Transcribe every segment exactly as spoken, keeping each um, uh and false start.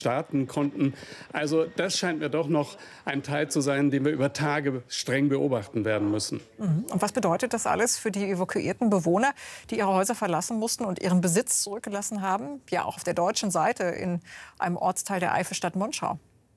starten konnten. Also das scheint mir doch noch ein Teil zu sein, den wir über Tage streng beobachten werden müssen. Und was bedeutet das alles für die evakuierten Bewohner, die ihre Häuser verlassen mussten und ihren Besitz zurückgelassen haben? Ja, auch auf der deutschen Seite in einem Ortsteil der Eifelstadt Monschau.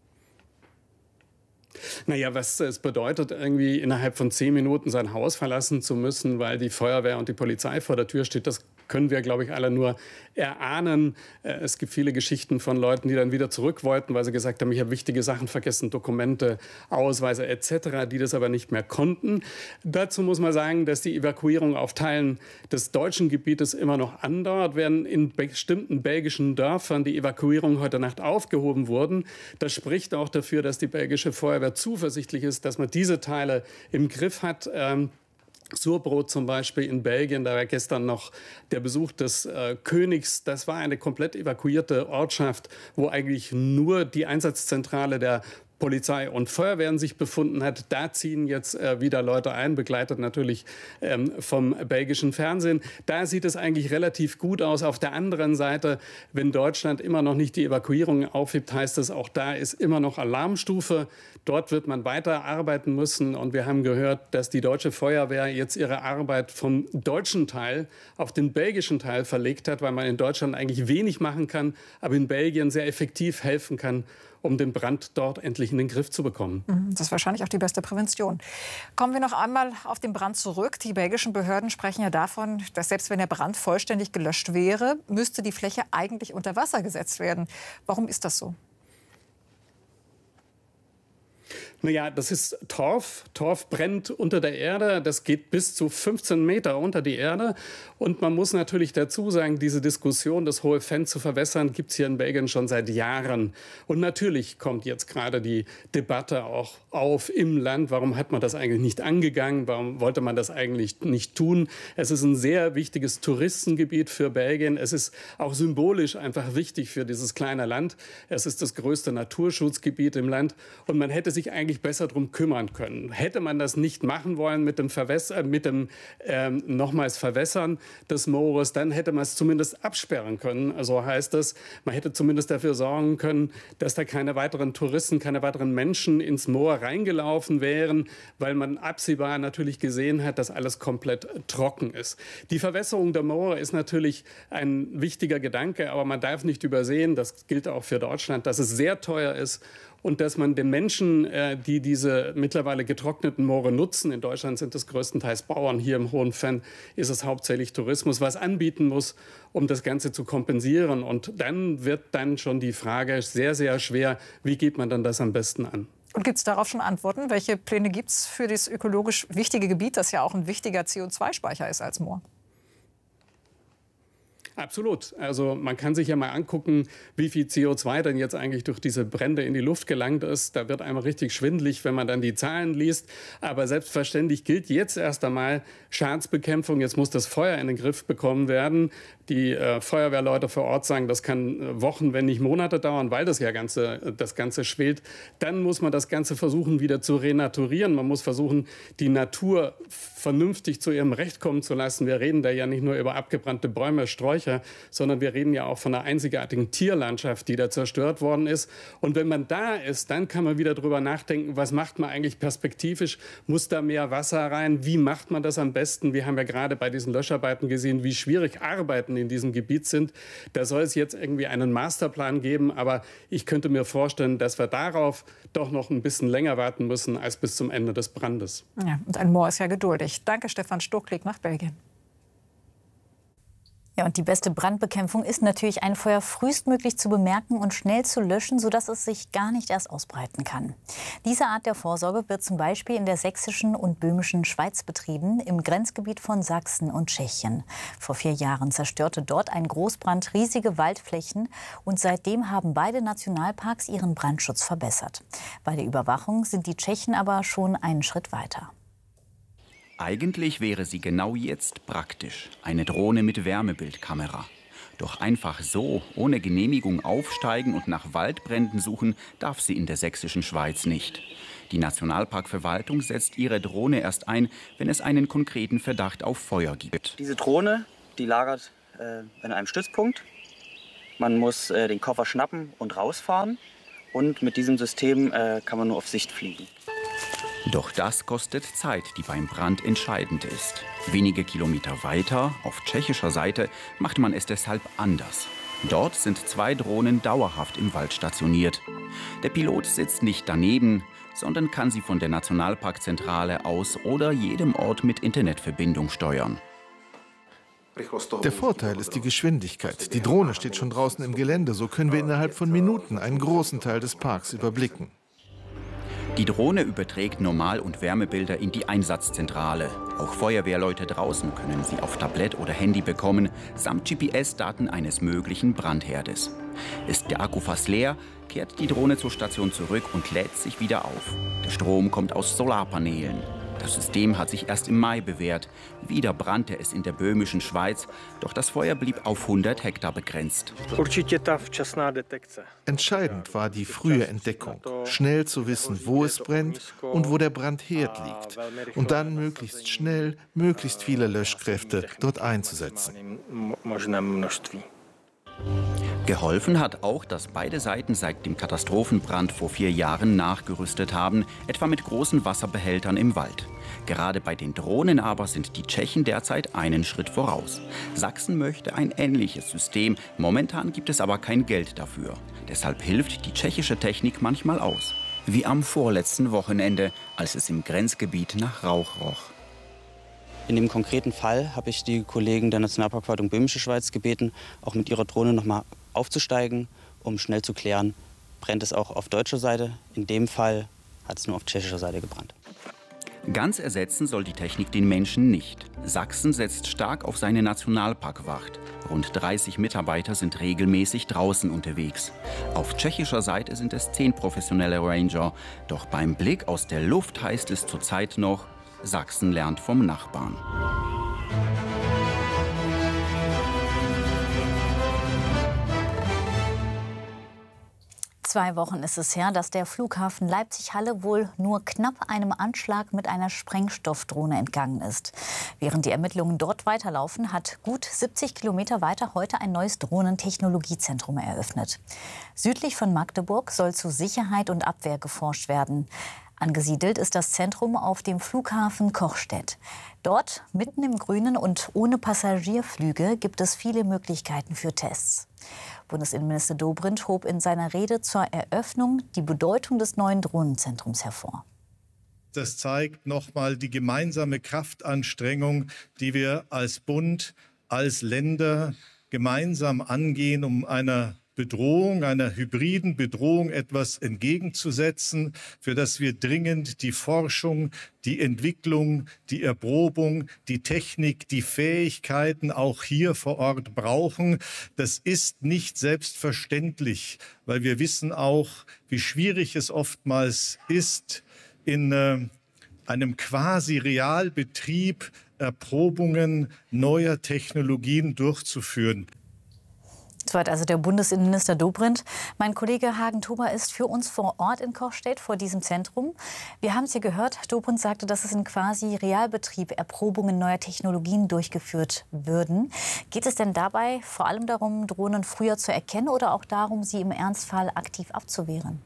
Naja, was es bedeutet, irgendwie innerhalb von zehn Minuten sein Haus verlassen zu müssen, weil die Feuerwehr und die Polizei vor der Tür steht, das können wir, glaube ich, alle nur erahnen. Es gibt viele Geschichten von Leuten, die dann wieder zurück wollten, weil sie gesagt haben, ich habe wichtige Sachen vergessen, Dokumente, Ausweise et cetera, die das aber nicht mehr konnten. Dazu muss man sagen, dass die Evakuierung auf Teilen des deutschen Gebietes immer noch andauert, während in bestimmten belgischen Dörfern die Evakuierung heute Nacht aufgehoben wurden. Das spricht auch dafür, dass die belgische Feuerwehr zuversichtlich ist, dass man diese Teile im Griff hat. Ähm, Surbrot zum Beispiel in Belgien, da war gestern noch der Besuch des äh, Königs. Das war eine komplett evakuierte Ortschaft, wo eigentlich nur die Einsatzzentrale der Polizei und Feuerwehren sich befunden hat. Da ziehen jetzt äh, wieder Leute ein, begleitet natürlich ähm, vom belgischen Fernsehen. Da sieht es eigentlich relativ gut aus. Auf der anderen Seite, wenn Deutschland immer noch nicht die Evakuierung aufhebt, heißt es, auch da ist immer noch Alarmstufe. Dort wird man weiter arbeiten müssen. Und wir haben gehört, dass die deutsche Feuerwehr jetzt ihre Arbeit vom deutschen Teil auf den belgischen Teil verlegt hat, weil man in Deutschland eigentlich wenig machen kann, aber in Belgien sehr effektiv helfen kann, um den Brand dort endlich in den Griff zu bekommen. Das ist wahrscheinlich auch die beste Prävention. Kommen wir noch einmal auf den Brand zurück. Die belgischen Behörden sprechen ja davon, dass selbst wenn der Brand vollständig gelöscht wäre, müsste die Fläche eigentlich unter Wasser gesetzt werden. Warum ist das so? Naja, das ist Torf. Torf brennt unter der Erde. Das geht bis zu fünfzehn Meter unter die Erde. Und man muss natürlich dazu sagen, diese Diskussion, das Hohe Venn zu verwässern, gibt es hier in Belgien schon seit Jahren. Und natürlich kommt jetzt gerade die Debatte auch auf im Land. Warum hat man das eigentlich nicht angegangen? Warum wollte man das eigentlich nicht tun? Es ist ein sehr wichtiges Touristengebiet für Belgien. Es ist auch symbolisch einfach wichtig für dieses kleine Land. Es ist das größte Naturschutzgebiet im Land. Und man hätte sich eigentlich besser darum kümmern können. Hätte man das nicht machen wollen mit dem, Verwässer, mit dem ähm, nochmals Verwässern des Moores, dann hätte man es zumindest absperren können. Also heißt das, man hätte zumindest dafür sorgen können, dass da keine weiteren Touristen, keine weiteren Menschen ins Moor reingelaufen wären, weil man absehbar natürlich gesehen hat, dass alles komplett trocken ist. Die Verwässerung der Moore ist natürlich ein wichtiger Gedanke, aber man darf nicht übersehen, das gilt auch für Deutschland, dass es sehr teuer ist und dass man den Menschen, äh, die diese mittlerweile getrockneten Moore nutzen, in Deutschland sind es größtenteils Bauern, hier im Hohen Venn ist es hauptsächlich Tourismus, was anbieten muss, um das Ganze zu kompensieren. Und dann wird dann schon die Frage sehr, sehr schwer, wie geht man dann das am besten an? Und gibt es darauf schon Antworten? Welche Pläne gibt es für das ökologisch wichtige Gebiet, das ja auch ein wichtiger C O zwei Speicher ist als Moor? Absolut. Also man kann sich ja mal angucken, wie viel C O zwei denn jetzt eigentlich durch diese Brände in die Luft gelangt ist. Da wird einmal richtig schwindelig, wenn man dann die Zahlen liest. Aber selbstverständlich gilt jetzt erst einmal Schadensbekämpfung. Jetzt muss das Feuer in den Griff bekommen werden. Die äh, Feuerwehrleute vor Ort sagen, das kann Wochen, wenn nicht Monate dauern, weil das ja ganze, das Ganze schwelt. Dann muss man das Ganze versuchen, wieder zu renaturieren. Man muss versuchen, die Natur vernünftig zu ihrem Recht kommen zu lassen. Wir reden da ja nicht nur über abgebrannte Bäume, Sträucher, sondern wir reden ja auch von einer einzigartigen Tierlandschaft, die da zerstört worden ist. Und wenn man da ist, dann kann man wieder drüber nachdenken, was macht man eigentlich perspektivisch? Muss da mehr Wasser rein? Wie macht man das am besten? Wir haben ja gerade bei diesen Löscharbeiten gesehen, wie schwierig Arbeiten in diesem Gebiet sind. Da soll es jetzt irgendwie einen Masterplan geben, aber ich könnte mir vorstellen, dass wir darauf doch noch ein bisschen länger warten müssen als bis zum Ende des Brandes. Ja, und ein Moor ist ja geduldig. Danke, Stefan Stucklik nach Belgien. Ja, und die beste Brandbekämpfung ist natürlich, ein Feuer frühestmöglich zu bemerken und schnell zu löschen, sodass es sich gar nicht erst ausbreiten kann. Diese Art der Vorsorge wird zum Beispiel in der sächsischen und böhmischen Schweiz betrieben, im Grenzgebiet von Sachsen und Tschechien. Vor vier Jahren zerstörte dort ein Großbrand riesige Waldflächen und seitdem haben beide Nationalparks ihren Brandschutz verbessert. Bei der Überwachung sind die Tschechen aber schon einen Schritt weiter. Eigentlich wäre sie genau jetzt praktisch, eine Drohne mit Wärmebildkamera. Doch einfach so, ohne Genehmigung aufsteigen und nach Waldbränden suchen, darf sie in der sächsischen Schweiz nicht. Die Nationalparkverwaltung setzt ihre Drohne erst ein, wenn es einen konkreten Verdacht auf Feuer gibt. Diese Drohne, die lagert äh, in einem Stützpunkt Man muss äh, den Koffer schnappen und rausfahren. Und mit diesem System äh, kann man nur auf Sicht fliegen. Doch das kostet Zeit, die beim Brand entscheidend ist. Wenige Kilometer weiter, auf tschechischer Seite, macht man es deshalb anders. Dort sind zwei Drohnen dauerhaft im Wald stationiert. Der Pilot sitzt nicht daneben, sondern kann sie von der Nationalparkzentrale aus oder jedem Ort mit Internetverbindung steuern. Der Vorteil ist die Geschwindigkeit. Die Drohne steht schon draußen im Gelände, so können wir innerhalb von Minuten einen großen Teil des Parks überblicken. Die Drohne überträgt Normal- und Wärmebilder in die Einsatzzentrale. Auch Feuerwehrleute draußen können sie auf Tablett oder Handy bekommen, samt G P S-Daten eines möglichen Brandherdes. Ist der Akku fast leer, kehrt die Drohne zur Station zurück und lädt sich wieder auf. Der Strom kommt aus Solarpanelen. Das System hat sich erst im Mai bewährt. Wieder brannte es in der böhmischen Schweiz, doch das Feuer blieb auf hundert Hektar begrenzt. Entscheidend war die frühe Entdeckung, schnell zu wissen, wo es brennt und wo der Brandherd liegt. Und dann möglichst schnell, möglichst viele Löschkräfte dort einzusetzen. Geholfen hat auch, dass beide Seiten seit dem Katastrophenbrand vor vier Jahren nachgerüstet haben, etwa mit großen Wasserbehältern im Wald. Gerade bei den Drohnen aber sind die Tschechen derzeit einen Schritt voraus. Sachsen möchte ein ähnliches System, momentan gibt es aber kein Geld dafür. Deshalb hilft die tschechische Technik manchmal aus. Wie am vorletzten Wochenende, als es im Grenzgebiet nach Rauch roch. In dem konkreten Fall habe ich die Kollegen der Nationalparkverwaltung Böhmische Schweiz gebeten, auch mit ihrer Drohne noch mal aufzusteigen, um schnell zu klären, brennt es auch auf deutscher Seite. In dem Fall hat es nur auf tschechischer Seite gebrannt. Ganz ersetzen soll die Technik den Menschen nicht. Sachsen setzt stark auf seine Nationalparkwacht. Rund dreißig Mitarbeiter sind regelmäßig draußen unterwegs. Auf tschechischer Seite sind es zehn professionelle Ranger. Doch beim Blick aus der Luft heißt es zurzeit noch, Sachsen lernt vom Nachbarn. Zwei Wochen ist es her, dass der Flughafen Leipzig-Halle wohl nur knapp einem Anschlag mit einer Sprengstoffdrohne entgangen ist. Während die Ermittlungen dort weiterlaufen, hat gut siebzig Kilometer weiter heute ein neues Drohnentechnologiezentrum eröffnet. Südlich von Magdeburg soll zu Sicherheit und Abwehr geforscht werden. Angesiedelt ist das Zentrum auf dem Flughafen Kochstedt. Dort, mitten im Grünen und ohne Passagierflüge, gibt es viele Möglichkeiten für Tests. Bundesinnenminister Dobrindt hob in seiner Rede zur Eröffnung die Bedeutung des neuen Drohnenzentrums hervor. Das zeigt nochmal die gemeinsame Kraftanstrengung, die wir als Bund, als Länder gemeinsam angehen, um einer Bedrohung, einer hybriden Bedrohung etwas entgegenzusetzen, für das wir dringend die Forschung, die Entwicklung, die Erprobung, die Technik, die Fähigkeiten auch hier vor Ort brauchen. Das ist nicht selbstverständlich, weil wir wissen auch, wie schwierig es oftmals ist, in äh, einem quasi Realbetrieb Erprobungen neuer Technologien durchzuführen. Soweit also der Bundesinnenminister Dobrindt. Mein Kollege Hagen Thuber ist für uns vor Ort in Kochstedt, vor diesem Zentrum. Wir haben es hier gehört, Dobrindt sagte, dass es in quasi Realbetrieb Erprobungen neuer Technologien durchgeführt würden. Geht es denn dabei vor allem darum, Drohnen früher zu erkennen oder auch darum, sie im Ernstfall aktiv abzuwehren?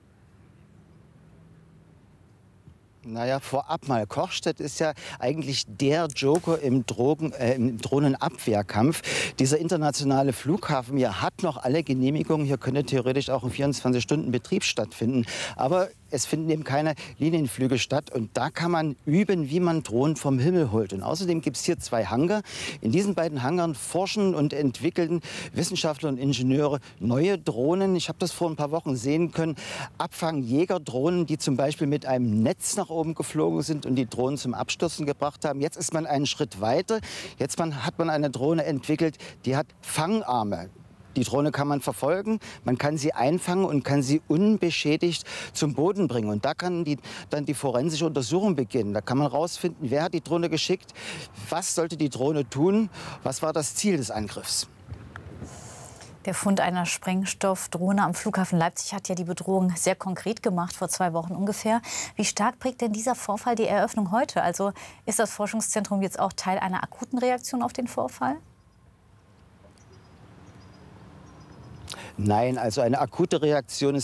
Naja, vorab mal, Kochstedt ist ja eigentlich der Joker im, Drogen, äh, im Drohnenabwehrkampf. Dieser internationale Flughafen hier hat noch alle Genehmigungen. Hier könnte theoretisch auch ein vierundzwanzig Stunden Betrieb stattfinden. Aber es finden eben keine Linienflüge statt. Und da kann man üben, wie man Drohnen vom Himmel holt. Und außerdem gibt es hier zwei Hangar. In diesen beiden Hangaren forschen und entwickeln Wissenschaftler und Ingenieure neue Drohnen. Ich habe das vor ein paar Wochen sehen können. Abfangjägerdrohnen, die zum Beispiel mit einem Netz nach oben geflogen sind und die Drohnen zum Abstürzen gebracht haben. Jetzt ist man einen Schritt weiter. Jetzt man, hat man eine Drohne entwickelt, die hat Fangarme. Die Drohne kann man verfolgen, man kann sie einfangen und kann sie unbeschädigt zum Boden bringen. Und da kann die, dann die forensische Untersuchung beginnen. Da kann man herausfinden, wer hat die Drohne geschickt, was sollte die Drohne tun, was war das Ziel des Angriffs. Der Fund einer Sprengstoffdrohne am Flughafen Leipzig hat ja die Bedrohung sehr konkret gemacht, vor zwei Wochen ungefähr. Wie stark prägt denn dieser Vorfall die Eröffnung heute? Also ist das Forschungszentrum jetzt auch Teil einer akuten Reaktion auf den Vorfall? Nein, also eine akute Reaktion ist